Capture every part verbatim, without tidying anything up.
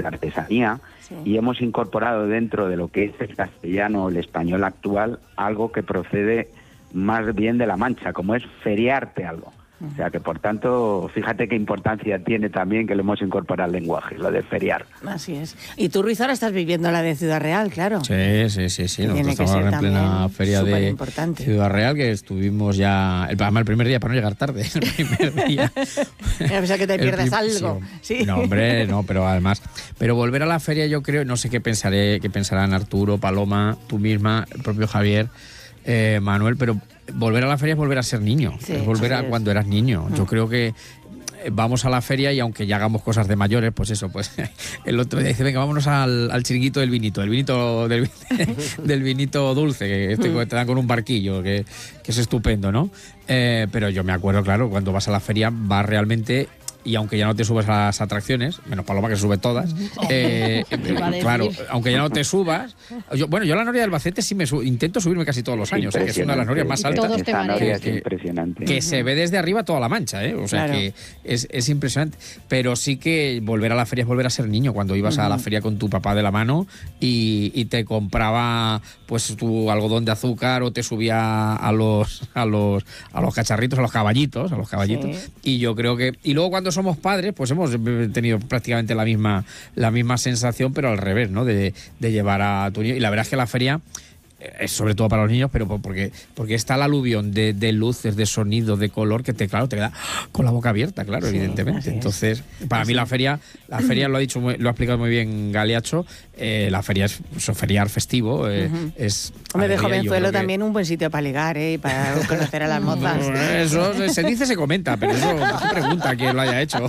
la artesanía, sí. Y hemos incorporado dentro de lo que es el castellano o el español actual algo que procede más bien de la Mancha, como es feriarte algo. O sea que, por tanto, fíjate qué importancia tiene también que le hemos incorporado al lenguaje, lo de feriar. Así es. Y tú, Ruiz, ahora estás viviendo la de Ciudad Real, claro. Sí, sí, sí. sí. Nosotros estamos en plena feria de Ciudad Real, que estuvimos ya... El, el primer día, para no llegar tarde, el primer día. A pesar que te pierdes algo. Sí. Sí. No, hombre, no, pero además... Pero volver a la feria, yo creo, no sé qué pensaré, qué pensarán Arturo, Paloma, tú misma, el propio Javier, eh, Manuel, pero... Volver a la feria es volver a ser niño, sí, es volver a cuando eras niño. Yo creo que vamos a la feria y aunque ya hagamos cosas de mayores, pues eso, pues el otro día dice, venga, vámonos al, al chiringuito del vinito, el vinito del, del vinito dulce, que este que te dan con un barquillo, que, que es estupendo, ¿no? Eh, pero yo me acuerdo, claro, cuando vas a la feria vas realmente... Y aunque ya no te subes a las atracciones, menos Paloma que se sube todas, eh, eh, claro, aunque ya no te subas... Yo, bueno, yo a la Noria de Albacete sí me su, intento subirme casi todos los años, eh, que es una de las norias más altas. Esa noria es impresionante. Que se ve desde arriba toda la Mancha, ¿eh? O sea, claro. que es, es impresionante. Pero sí que volver a la feria es volver a ser niño, cuando ibas uh-huh. a la feria con tu papá de la mano y, y te compraba pues tu algodón de azúcar o te subía a los, a los, a los cacharritos, a los caballitos, a los caballitos. Sí. Y yo creo que... Y luego cuando somos padres, pues hemos tenido prácticamente la misma la misma sensación, pero al revés, ¿no? De, de llevar a tu niño. Y la verdad es que la feria es sobre todo para los niños, pero porque, porque está el aluvión de, de luces, de sonido, de color, que te, claro, te queda con la boca abierta, claro, sí, evidentemente. Entonces, para así. mí la feria, la feria lo ha dicho, muy, lo ha explicado muy bien Galiacho, eh, la feria es, es feriar festivo, eh, uh-huh. es... Hombre, de jovenzuelo también que... un buen sitio para ligar, ¿eh? Para conocer a las mozas. Eso se dice, se comenta, pero eso se pregunta a quién lo haya hecho.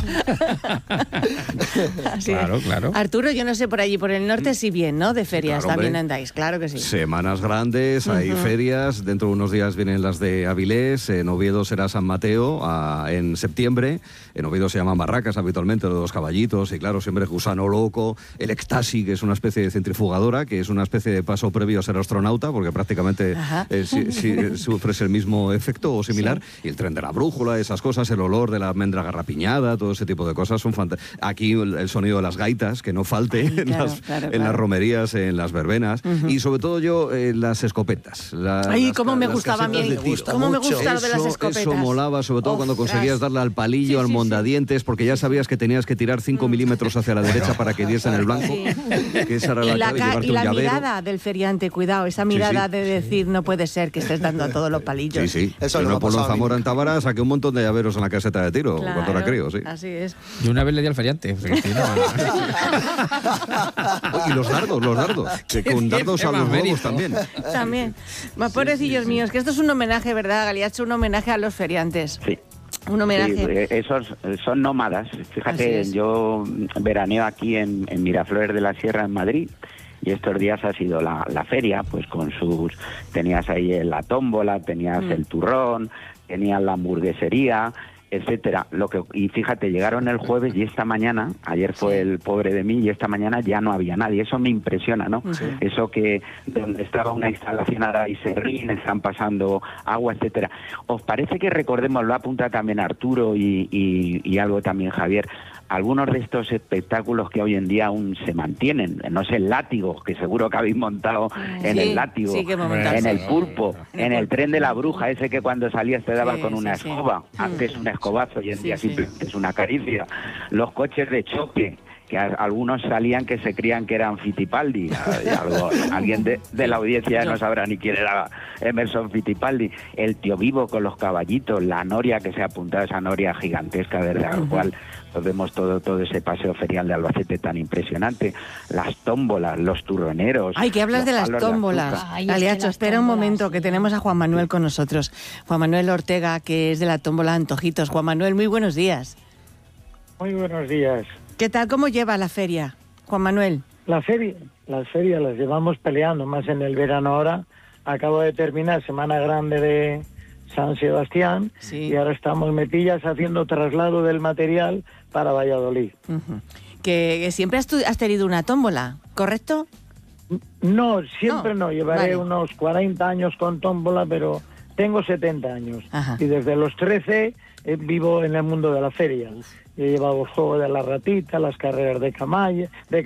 Claro, claro. Arturo, yo no sé, por allí, por el norte, sí bien, ¿no? De ferias claro, también hombre. Andáis, claro que sí. Semanas grandes, hay uh-huh. ferias, dentro de unos días vienen las de Avilés, en Oviedo será San Mateo a, en septiembre, en Oviedo se llaman barracas habitualmente, los caballitos, y claro, siempre Gusano Loco, el Ecstasy, que es una especie de centrifugadora, que es una especie de paso previo a ser astronauta, porque prácticamente eh, si, si, sufres el mismo efecto o similar, sí. Y el tren de la brújula, esas cosas, el olor de la almendra garrapiñada, todo ese tipo de cosas son fantásticas. Aquí el, el sonido de las gaitas, que no falte Ay, en, claro, las, claro, en claro. las romerías, en las verbenas, uh-huh. y sobre todo yo, eh, las escopetas. La, Ay, las, cómo me las gustaba a mí, gusta cómo me mucho. gustaba de las Eso, escopetas. eso molaba, sobre todo oh, cuando conseguías darle al palillo, sí, al mondadientes, porque ya sabías que tenías que tirar cinco milímetros hacia la derecha para que diese en el blanco. Sí. Que esa era la, y la, clave, y la mirada del feriante, cuidado, esa mirada sí, sí. de decir, no puede ser que estés dando a todos los palillos. Sí, sí. Eso en Pueblo Zamora, en Tábara, saqué un montón de llaveros en la caseta de tiro, claro, cuando era crío, sí. Así es. Yo una vez le di al feriante. Y los dardos, los dardos. Que con dardos a los huevos también. También. Más pobrecillos sí, sí, míos, que esto es un homenaje, ¿verdad, Galiacho? Un homenaje a los feriantes. Sí. Un homenaje. Sí, esos son nómadas. Fíjate, yo veraneo aquí en, en Miraflores de la Sierra, en Madrid, y estos días ha sido la, la feria, pues con sus... Tenías ahí la tómbola, tenías mm. el turrón, tenías la hamburguesería, etcétera. Lo que, y fíjate, llegaron el jueves y esta mañana, ayer fue sí. el pobre de mí, y esta mañana ya no había nadie. Eso me impresiona, ¿no? Sí. Eso que donde estaba una instalación ahora y serrín, están pasando agua, etcétera. ¿Os parece que recordemos, lo apunta también Arturo y, y, y algo también Javier, algunos de estos espectáculos que hoy en día aún se mantienen? No sé, el látigo, que seguro que habéis montado en sí, el látigo, sí, en el pulpo, en el tren de la bruja, ese que cuando salías te dabas sí, con una sí, escoba, sí. antes un escobazo y en sí, día sí. simplemente es una caricia. Los coches de choque, que a, algunos salían que se creían que eran Fittipaldi. Algo, alguien de, de la audiencia no sabrá ni quién era Emerson Fittipaldi. El tío vivo con los caballitos, la noria que se ha apuntado, esa noria gigantesca, ¿verdad? Al uh-huh. cual pues vemos todo, todo ese paseo ferial de Albacete tan impresionante. Las tómbolas, los turroneros. Ay, que hablas de las tómbolas. Galiacho, espera un momento, que tenemos a Juan Manuel con nosotros. Juan Manuel Ortega, que es de la tómbola Antojitos. Juan Manuel, muy buenos días. Muy buenos días. ¿Qué tal? ¿Cómo lleva la feria, Juan Manuel? La feria, las ferias las llevamos peleando, más en el verano ahora. Acabo de terminar Semana Grande de San Sebastián sí. y ahora estamos metillas haciendo traslado del material para Valladolid. Uh-huh. Que, que siempre has, tu, has tenido una tómbola, ¿correcto? No, siempre no. no. Llevaré vale. unos cuarenta años con tómbola, pero tengo setenta años. Ajá. Y desde los trece eh, vivo en el mundo de la feria. Uf. He llevado el juego de la ratita, las carreras de caballo, de